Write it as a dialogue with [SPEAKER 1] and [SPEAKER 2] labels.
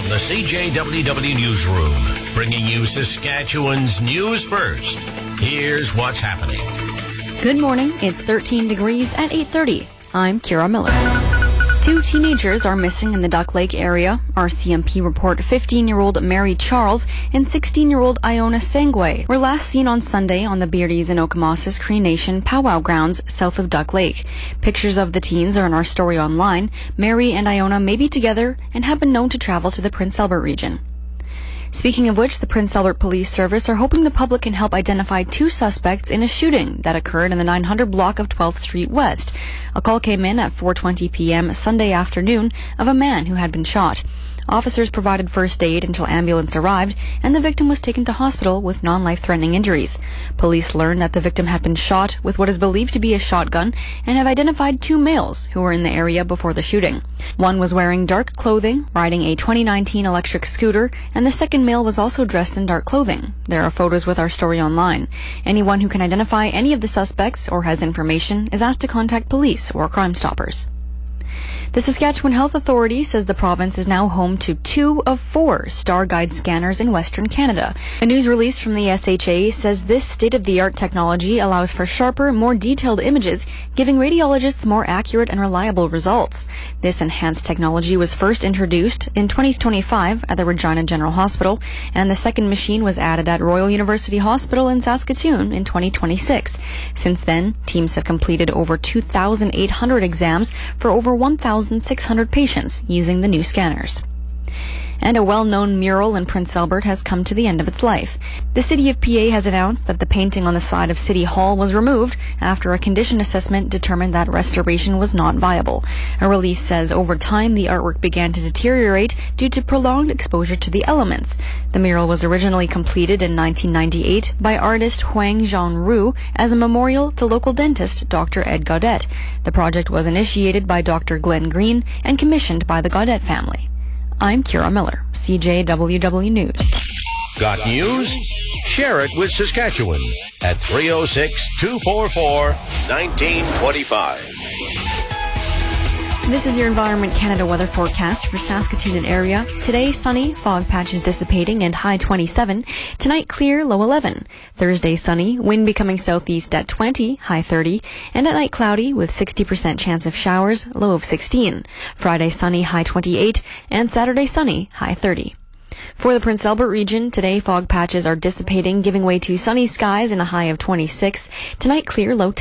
[SPEAKER 1] From the CJWW Newsroom, bringing you Saskatchewan's news first. Here's what's happening.
[SPEAKER 2] Good morning. It's 13 degrees at 8:30. I'm Kira Miller. 2 teenagers are missing in the Duck Lake area. RCMP report 15-year-old Mary Charles and 16-year-old Iona Sangwe were last seen on Sunday on the Beardies and Okamasas Cree Nation powwow grounds south of Duck Lake. Pictures of the teens are in our story online. Mary and Iona may be together and have been known to travel to the Prince Albert region. Speaking of which, the Prince Albert Police Service are hoping the public can help identify 2 suspects in a shooting that occurred in the 900 block of 12th Street West. A call came in at 4:20 p.m. Sunday afternoon of a man who had been shot. Officers provided first aid until ambulance arrived, and the victim was taken to hospital with non-life-threatening injuries. Police learned that the victim had been shot with what is believed to be a shotgun and have identified 2 males who were in the area before the shooting. One was wearing dark clothing, riding a 2019 electric scooter, and the second male was also dressed in dark clothing. There are photos with our story online. Anyone who can identify any of the suspects or has information is asked to contact police or Crime Stoppers. The Saskatchewan Health Authority says the province is now home to 2 of 4 StarGuide scanners in Western Canada. A news release from the SHA says this state-of-the-art technology allows for sharper, more detailed images, giving radiologists more accurate and reliable results. This enhanced technology was first introduced in 2025 at the Regina General Hospital, and the second machine was added at Royal University Hospital in Saskatoon in 2026. Since then, teams have completed over 2,800 exams for over 1,600 patients using the new scanners. And a well-known mural in Prince Albert has come to the end of its life. The City of PA has announced that the painting on the side of City Hall was removed after a condition assessment determined that restoration was not viable. A release says over time the artwork began to deteriorate due to prolonged exposure to the elements. The mural was originally completed in 1998 by artist Huang Zhangru as a memorial to local dentist Dr. Ed Gaudet. The project was initiated by Dr. Glenn Green and commissioned by the Gaudet family. I'm Kira Miller, CJWW News.
[SPEAKER 1] Got news? Share it with Saskatchewan at 306-244-1925.
[SPEAKER 2] This is your Environment Canada weather forecast for Saskatoon and area. Today, sunny, fog patches dissipating and high 27. Tonight, clear, low 11. Thursday, sunny, wind becoming southeast at 20, high 30. And at night, cloudy with 60% chance of showers, low of 16. Friday, sunny, high 28. And Saturday, sunny, high 30. For the Prince Albert region, today fog patches are dissipating, giving way to sunny skies and a high of 26. Tonight, clear, low 10.